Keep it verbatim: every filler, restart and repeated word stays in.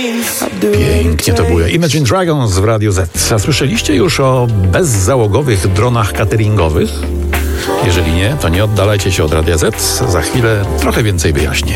Pięknie to było. Imagine Dragons w Radiu Z. A słyszeliście już o bezzałogowych dronach cateringowych? Jeżeli nie, to nie oddalajcie się od Radia Z. Za chwilę trochę więcej wyjaśnię.